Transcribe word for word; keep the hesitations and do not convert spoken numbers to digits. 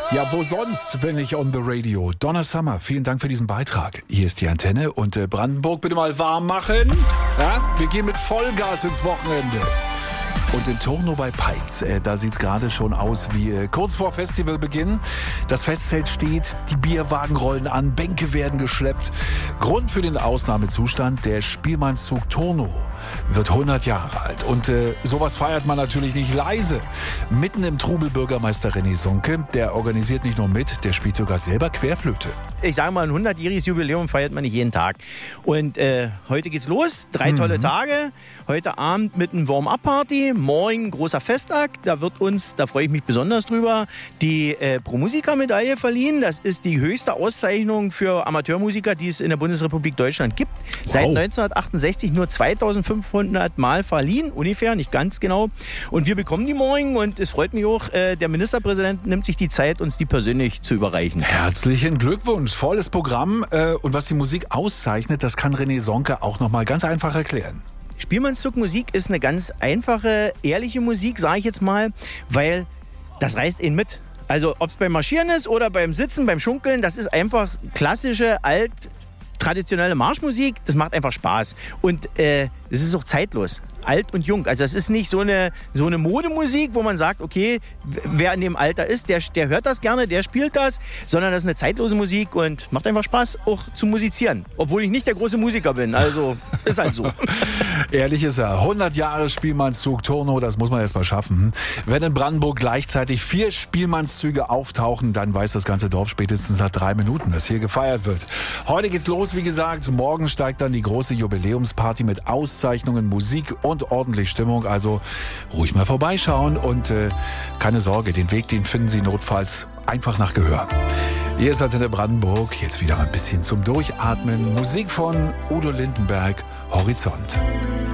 Ja, wo sonst, wenn nicht on the radio? Donna Summer, vielen Dank für diesen Beitrag. Hier ist die Antenne und äh, Brandenburg bitte mal warm machen. Ja, wir gehen mit Vollgas ins Wochenende. Und in Turnow bei Peitz, äh, da sieht's gerade schon aus wie äh, kurz vor Festivalbeginn. Das Festzelt steht, die Bierwagen rollen an, Bänke werden geschleppt. Grund für den Ausnahmezustand, der Spielmannszug Turnow wird hundert Jahre alt. Und äh, sowas feiert man natürlich nicht leise. Mitten im Trubel Bürgermeister René Sonke, der organisiert nicht nur mit, der spielt sogar selber Querflöte. Ich sage mal, ein hundertjähriges Jubiläum feiert man nicht jeden Tag. Und äh, heute geht's los, drei tolle mhm. Tage. Heute Abend mit einem Warm-Up-Party, morgen großer Festakt. Da wird uns, da freue ich mich besonders drüber, die äh, Pro-Musica-Medaille verliehen. Das ist die höchste Auszeichnung für Amateurmusiker, die es in der Bundesrepublik Deutschland gibt. Wow. Seit neunzehnhundertachtundsechzig nur zweitausendfünfhundert Mal verliehen, ungefähr, nicht ganz genau. Und wir bekommen die morgen und es freut mich auch, äh, der Ministerpräsident nimmt sich die Zeit, uns die persönlich zu überreichen. Herzlichen Glückwunsch, volles Programm. Äh, und was die Musik auszeichnet, das kann René Sonke auch noch mal ganz einfach erklären. Spielmannszug-Musik ist eine ganz einfache, ehrliche Musik, sage ich jetzt mal, weil das reißt ihn mit. Also ob es beim Marschieren ist oder beim Sitzen, beim Schunkeln, das ist einfach klassische, alt, traditionelle Marschmusik, das macht einfach Spaß. Und äh, es ist auch zeitlos. Alt und jung. Also das ist nicht so eine, so eine Modemusik, wo man sagt, okay, wer in dem Alter ist, der, der hört das gerne, der spielt das, sondern das ist eine zeitlose Musik und macht einfach Spaß, auch zu musizieren. Obwohl ich nicht der große Musiker bin, also ist halt so. Ehrlich ist er, hundert Jahre Spielmannszug Turnow, das muss man erst mal schaffen. Wenn in Brandenburg gleichzeitig vier Spielmannszüge auftauchen, dann weiß das ganze Dorf spätestens nach drei Minuten, dass hier gefeiert wird. Heute geht's los, wie gesagt, morgen steigt dann die große Jubiläumsparty mit Auszeichnungen, Musik und und ordentlich Stimmung, also ruhig mal vorbeischauen und äh, keine Sorge, den Weg, den finden Sie notfalls einfach nach Gehör. Hier ist Antenne Brandenburg, jetzt wieder ein bisschen zum Durchatmen. Musik von Udo Lindenberg, Horizont.